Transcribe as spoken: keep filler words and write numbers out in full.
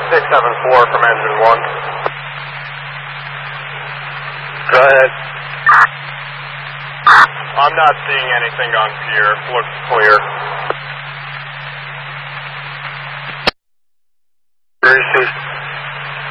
six seven four from engine one. Go ahead. I'm not seeing anything on pier. Looks clear. Greasy.